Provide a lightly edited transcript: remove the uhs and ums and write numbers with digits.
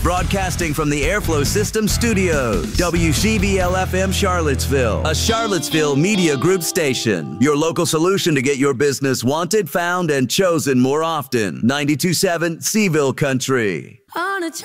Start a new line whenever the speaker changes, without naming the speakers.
Broadcasting from the Airflow System Studios. WCBL-FM Charlottesville, a Charlottesville Media Group station. Your local solution to get your business wanted, found, and chosen more often. 92.7 Seville Country.
On a